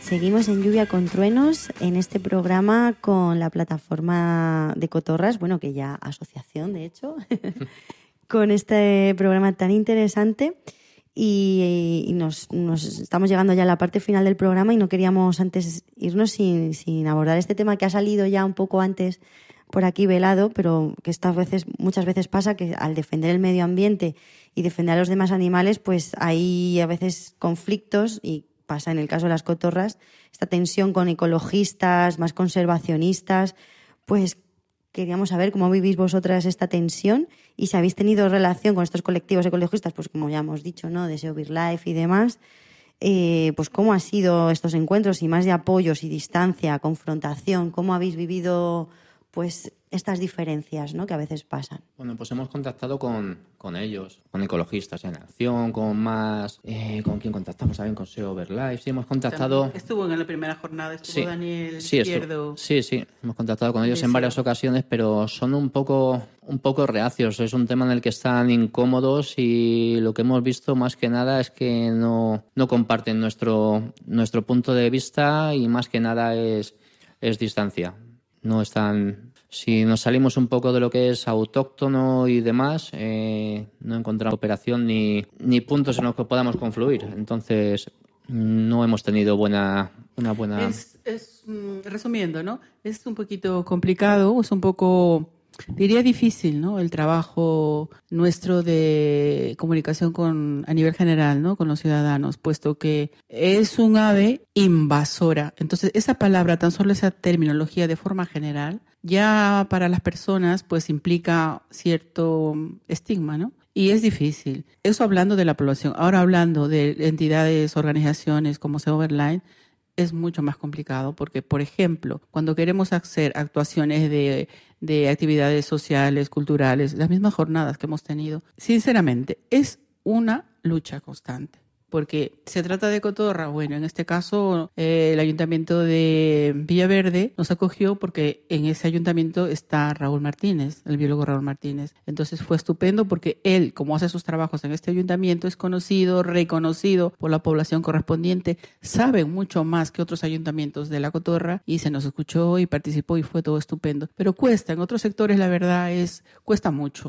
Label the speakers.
Speaker 1: Seguimos en Lluvia con Truenos, en este programa con la plataforma de Cotorras, bueno, que ya asociación, de hecho, con este programa tan interesante. Y nos estamos llegando ya a la parte final del programa y no queríamos antes irnos sin abordar este tema que ha salido ya un poco antes por aquí velado, pero que muchas veces pasa que al defender el medio ambiente y defender a los demás animales, pues hay a veces conflictos, y pasa en el caso de las cotorras, esta tensión con ecologistas, más conservacionistas. Pues queríamos saber cómo vivís vosotras esta tensión y si habéis tenido relación con estos colectivos ecologistas, pues como ya hemos dicho, ¿no?, de Seo BirdLife y demás. Pues cómo han sido estos encuentros, y más de apoyos y distancia, confrontación, cómo habéis vivido pues estas diferencias, ¿no?, que a veces pasan.
Speaker 2: Bueno, pues hemos contactado con ellos, con Ecologistas en Acción, con más... ¿con quién contactamos? ¿Saben? Con Seo BirdLife. Sí, hemos contactado...
Speaker 3: También estuvo en la primera jornada,
Speaker 2: sí,
Speaker 3: Daniel
Speaker 2: Izquierdo. Sí, hemos contactado con ellos en varias ocasiones, pero son un poco reacios. Es un tema en el que están incómodos, y lo que hemos visto más que nada es que no comparten nuestro punto de vista, y más que nada es distancia. No están... Si nos salimos un poco de lo que es autóctono y demás, no encontramos cooperación ni puntos en los que podamos confluir. Entonces, no hemos tenido una buena...
Speaker 3: Resumiendo, ¿no? Es un poquito complicado, es un poco, diría, difícil, ¿no?, el trabajo nuestro de comunicación a nivel general, ¿no?, con los ciudadanos, puesto que es un ave invasora. Entonces, esa palabra, tan solo esa terminología de forma general, ya para las personas pues implica cierto estigma, ¿no? Y es difícil. Eso hablando de la población. Ahora hablando de entidades, organizaciones como Seo BirdLife, es mucho más complicado porque, por ejemplo, cuando queremos hacer actuaciones de actividades sociales, culturales, las mismas jornadas que hemos tenido, sinceramente, es una lucha constante. Porque se trata de cotorra. Bueno, en este caso el ayuntamiento de Villaverde nos acogió porque en ese ayuntamiento está Raúl Martínez, el biólogo Raúl Martínez. Entonces fue estupendo porque él, como hace sus trabajos en este ayuntamiento, es conocido, reconocido por la población correspondiente, sabe mucho más que otros ayuntamientos de la cotorra, y se nos escuchó y participó y fue todo estupendo. Pero cuesta, en otros sectores la verdad cuesta mucho.